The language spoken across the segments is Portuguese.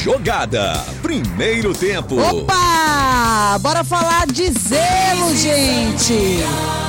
Jogada, primeiro tempo. Opa! Bora falar de zelo, gente!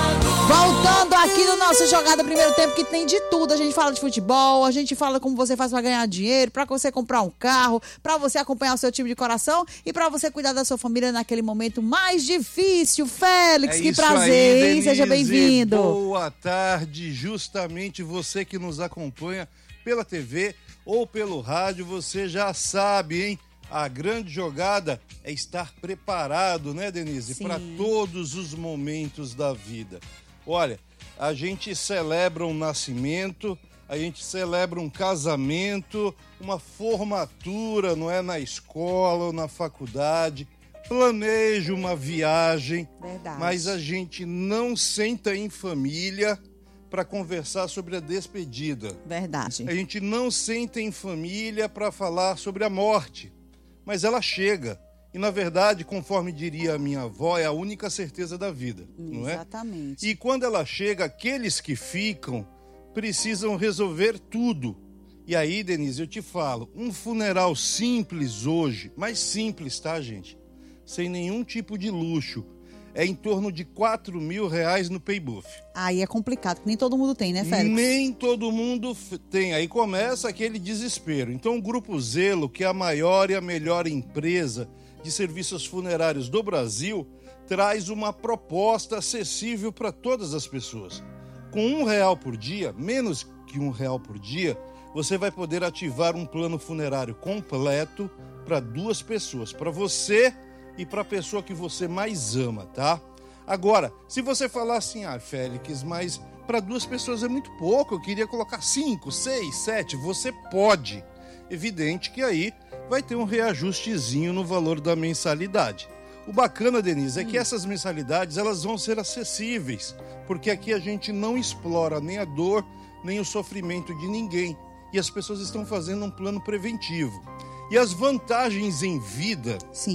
Voltando aqui no nosso Jogada Primeiro Tempo, que tem de tudo. A gente fala de futebol, a gente fala como você faz para ganhar dinheiro, para você comprar um carro, para você acompanhar o seu time de coração e para você cuidar da sua família naquele momento mais difícil. Félix, que prazer, aí, Denise, seja bem-vindo. Boa tarde, justamente você que nos acompanha pela TV ou pelo rádio, você já sabe, hein? A grande jogada é estar preparado, né, Denise? Para todos os momentos da vida. Olha, a gente celebra um nascimento, a gente celebra um casamento, uma formatura, não é? Na escola ou na faculdade, planeja uma viagem. Verdade. Mas a gente não senta em família para conversar sobre a despedida. Verdade. A gente não senta em família para falar sobre a morte, mas ela chega. E, na verdade, conforme diria a minha avó, é a única certeza da vida, não é? Exatamente. E quando ela chega, aqueles que ficam precisam resolver tudo. E aí, Denise, eu te falo, um funeral simples hoje, mais simples, tá, gente? Sem nenhum tipo de luxo, é em torno de R$4.000 no Paybuff. Aí é complicado, que nem todo mundo tem, né, Félix? Nem todo mundo tem. Aí começa aquele desespero. Então, o Grupo Zelo, que é a maior e a melhor empresa de serviços funerários do Brasil, traz uma proposta acessível para todas as pessoas. Com R$1 por dia, menos que R$1 por dia, você vai poder ativar um plano funerário completo para 2 pessoas, para você e para a pessoa que você mais ama, tá? Agora, se você falar assim, Félix, mas para 2 pessoas é muito pouco, eu queria colocar 5, 6, 7, você pode. Evidente que aí vai ter um reajustezinho no valor da mensalidade. O bacana, Denise, é que essas mensalidades elas vão ser acessíveis, porque aqui a gente não explora nem a dor, nem o sofrimento de ninguém. E as pessoas estão fazendo um plano preventivo. E as vantagens em vida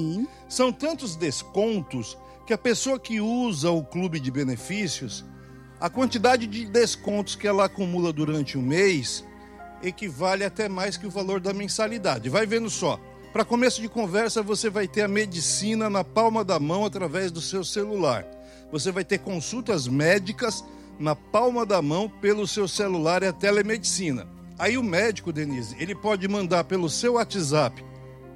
são tantos descontos que a pessoa que usa o clube de benefícios, a quantidade de descontos que ela acumula durante o mês equivale até mais que o valor da mensalidade. Vai vendo só. Para começo de conversa, você vai ter a medicina na palma da mão através do seu celular. Você vai ter consultas médicas na palma da mão pelo seu celular, é a telemedicina. Aí o médico, Denise, ele pode mandar pelo seu WhatsApp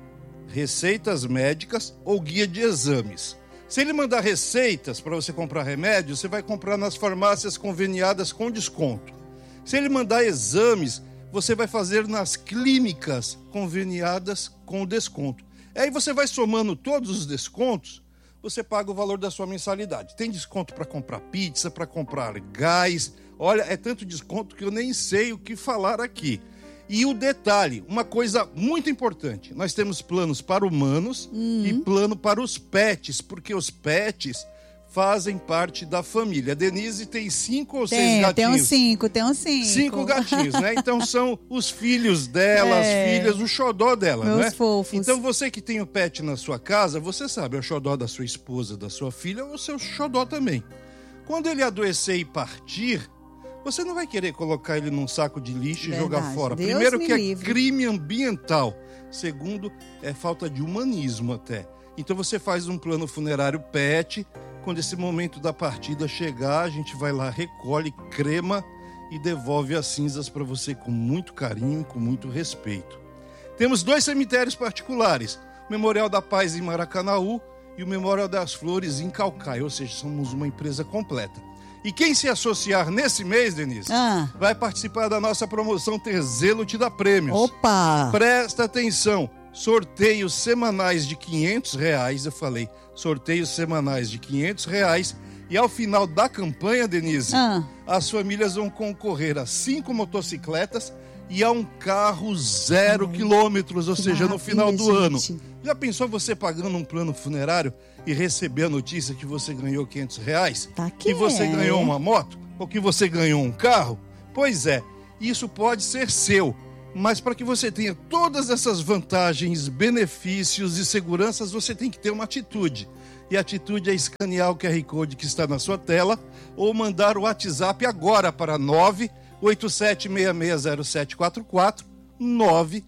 receitas médicas ou guia de exames. Se ele mandar receitas para você comprar remédio, você vai comprar nas farmácias conveniadas com desconto. Se ele mandar exames, você vai fazer nas clínicas conveniadas com desconto. Aí você vai somando todos os descontos, você paga o valor da sua mensalidade. Tem desconto para comprar pizza, para comprar gás. Olha, é tanto desconto que eu nem sei o que falar aqui. E o detalhe, uma coisa muito importante, nós temos planos para humanos e plano para os pets, porque os pets fazem parte da família. A Denise tem 5 ou 6 gatinhos. Tem uns 5. 5 gatinhos, né? Então são os filhos dela, as filhas, o xodó dela, meus né? fofos. Então você que tem o pet na sua casa, você sabe, é o xodó da sua esposa, da sua filha, ou o seu xodó também. Quando ele adoecer e partir, você não vai querer colocar ele num saco de lixo e jogar fora. Deus Primeiro que livre. é crime ambiental. Segundo, é falta de humanismo até. Então você faz um plano funerário pet. Quando esse momento da partida chegar, a gente vai lá, recolhe, crema e devolve as cinzas para você com muito carinho e com muito respeito. Temos 2 cemitérios particulares, o Memorial da Paz em Maracanaú e o Memorial das Flores em Caucaia, ou seja, somos uma empresa completa. E quem se associar nesse mês, Denise, vai participar da nossa promoção Ter Zelo Te Dá Prêmios. Opa! Presta atenção, sorteios semanais de R$500, eu falei, sorteios semanais de R$500, e ao final da campanha, Denise, as famílias vão concorrer a 5 motocicletas e a um carro 0 quilômetros, ou seja, no final do ano. Já pensou você pagando um plano funerário e receber a notícia que você ganhou R$500? Que você ganhou uma moto? Ou que você ganhou um carro? Pois é, isso pode ser seu. Mas para que você tenha todas essas vantagens, benefícios e seguranças, você tem que ter uma atitude. E a atitude é escanear o QR Code que está na sua tela ou mandar o WhatsApp agora para 987660744,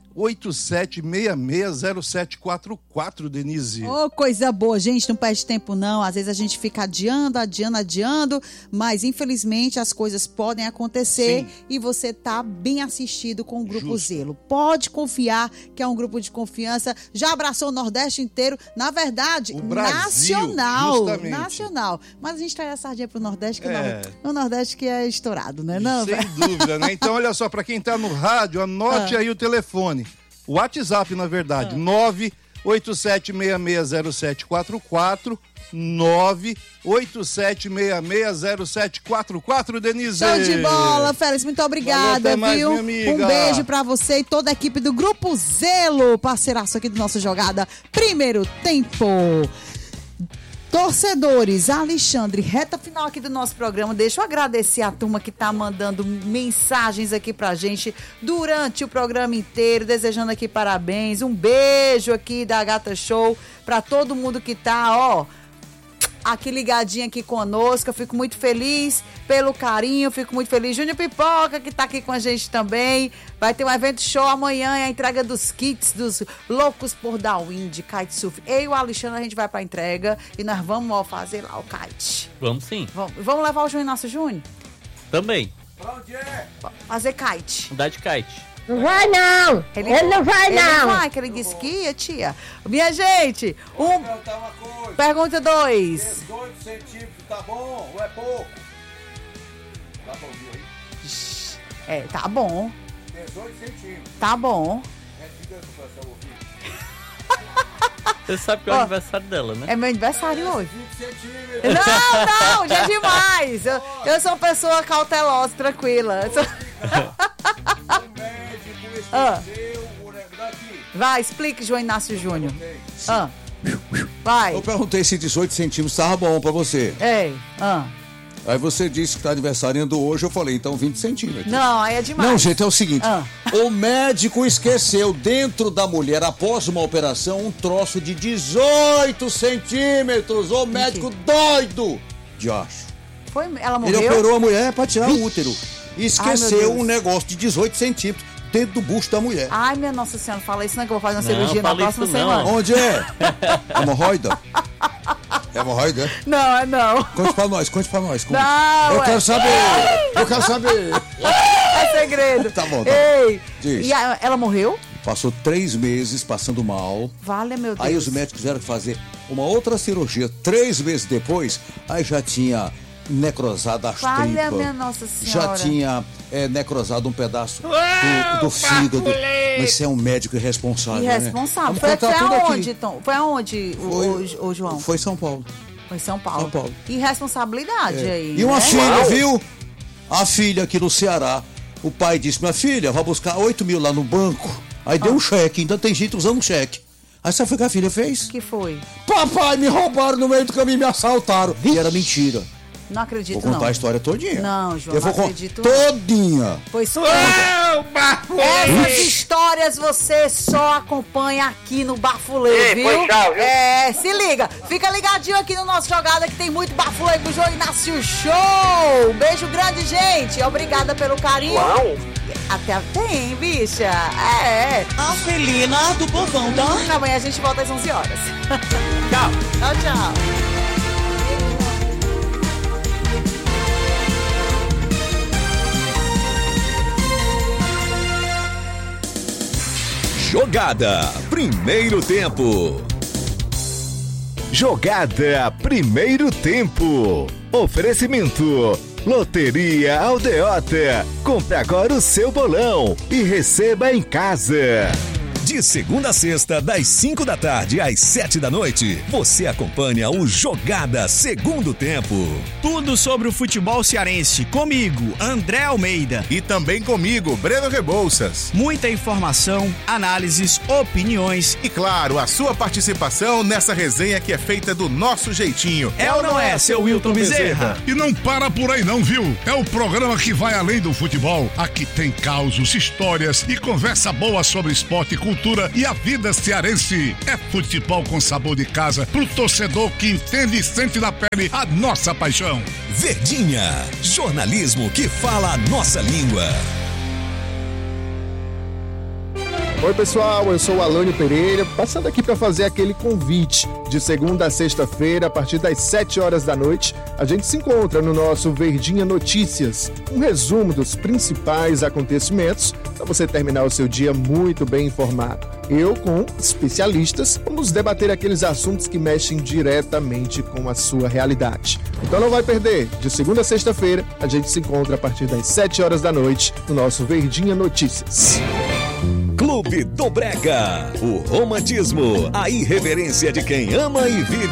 987660744, Denise. Ô, coisa boa, gente, não perde tempo não. Às vezes a gente fica adiando, mas infelizmente as coisas podem acontecer. Sim. E você tá bem assistido com o Grupo Zelo. Pode confiar que é um grupo de confiança. Já abraçou o Nordeste inteiro, na verdade, o Brasil, nacional. Mas a gente traz a sardinha pro Nordeste, que o Nordeste que é estourado, né? Não, sem dúvida, né? Então, olha só, para quem tá no rádio, anote aí o telefone. O WhatsApp, na verdade, 987660744, 987660744, Denise. Show de bola, Félix, muito obrigada, mais, viu? Minha amiga. Um beijo pra você e toda a equipe do Grupo Zelo, parceiraço aqui do nosso Jogada Primeiro Tempo. Torcedores, Alexandre, reta final aqui do nosso programa. Deixa eu agradecer a turma que tá mandando mensagens aqui pra gente durante o programa inteiro, desejando aqui parabéns. Um beijo aqui da Gata Show pra todo mundo que tá, aqui ligadinho aqui conosco. Eu fico muito feliz pelo carinho, fico muito feliz. Júnior Pipoca, que tá aqui com a gente também. Vai ter um evento show amanhã, a entrega dos kits dos Loucos por Darwin de kitesurf. Eu e o Alexandre, a gente vai pra entrega e nós vamos fazer lá o kite. Vamos sim. Vamos levar o Júnior, nosso Júnior? Também. Pra onde é? Fazer kite. Andar de kite. Não vai não! Ele não vai não! Ele não vai, que ele disse que ia, tia. Minha gente, pergunta 2. 18 centímetros, tá bom ou é pouco? Dá pra ouvir aí? Tá bom. 18 centímetros. Tá bom. Você sabe que é o aniversário dela, né? É meu aniversário hoje. 20 centímetros. Não, já é demais. Eu sou uma pessoa cautelosa, tranquila. Vai, explique, João Inácio Júnior. Vai. Eu perguntei se 18 centímetros estava bom pra você. Aí você disse que tá aniversariando hoje, eu falei, então 20 centímetros. Não, aí é demais. Não, gente, é o seguinte, o médico esqueceu dentro da mulher, após uma operação, um troço de 18 centímetros. O médico doido de acho. Ela morreu? Ele operou a mulher pra tirar o útero. E esqueceu um negócio de 18 centímetros dentro do busto da mulher. Ai, minha Nossa Senhora, fala isso não, que eu vou fazer uma cirurgia na próxima semana. Onde é? Hemorroida? Hemorroida? Não, não. Conte pra nós. Não, eu quero saber. É segredo. Tá bom. Ei, diz. E ela morreu? Passou 3 meses passando mal. Vale, meu Deus. Aí os médicos tiveram que fazer uma outra cirurgia 3 meses depois. Aí já tinha necrosado as tripas. Minha Nossa Senhora. Já tinha necrosado um pedaço do fígado. Mas você é um médico irresponsável, Irresponsável. Né? Foi aonde, Tom? Foi aonde, o João? Foi em São Paulo. Foi em São Paulo. Irresponsabilidade aí. E uma filha, viu? A filha aqui no Ceará. O pai disse, minha filha, vai buscar 8 mil lá no banco. Aí deu um cheque, ainda tem gente usando cheque. Aí sabe o que a filha fez? Que foi? Papai, me roubaram no meio do caminho, me assaltaram. E era mentira. Não acredito, não. Vou contar a história todinha. Não, João, eu vou não acredito. Todinha. Pois essas histórias você só acompanha aqui no Bafulê, viu? Foi tchau, viu? Se liga. Fica ligadinho aqui no nosso Jogada que tem muito Bafulê com o João Inácio Show. Beijo grande, gente. Obrigada pelo carinho. Uau. Até tem, bicha. A felina do povão da... Amanhã a gente volta às 11 horas. Tchau. Tchau. Jogada Primeiro Tempo. Jogada Primeiro Tempo. Oferecimento Loteria Aldeota. Compre agora o seu bolão e receba em casa. De segunda a sexta, das 5 da tarde às 7 da noite, você acompanha o Jogada Segundo Tempo. Tudo sobre o futebol cearense. Comigo, André Almeida. E também comigo, Breno Rebouças. Muita informação, análises, opiniões. E claro, a sua participação nessa resenha que é feita do nosso jeitinho. É ou não é, seu Wilton Bezerra? E não para por aí não, viu? É o programa que vai além do futebol. Aqui tem causos, histórias e conversa boa sobre esporte, cultura e a vida cearense. É futebol com sabor de casa pro torcedor que entende e sente na pele a nossa paixão. Verdinha, jornalismo que fala a nossa língua. Oi pessoal, eu sou o Alânio Pereira, passando aqui para fazer aquele convite. De segunda a sexta-feira, a partir das 7 horas da noite, a gente se encontra no nosso Verdinha Notícias, um resumo dos principais acontecimentos para você terminar o seu dia muito bem informado. Eu, com especialistas, vamos debater aqueles assuntos que mexem diretamente com a sua realidade. Então não vai perder, de segunda a sexta-feira, a gente se encontra a partir das 7 horas da noite no nosso Verdinha Notícias. Clube do Brega, o romantismo, a irreverência de quem ama e vive